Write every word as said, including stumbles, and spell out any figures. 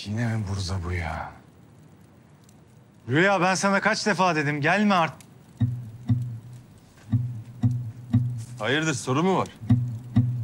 Yine mi burza bu ya? Rüya ben sana kaç defa dedim gelme artık. Hayırdır, sorun mu var?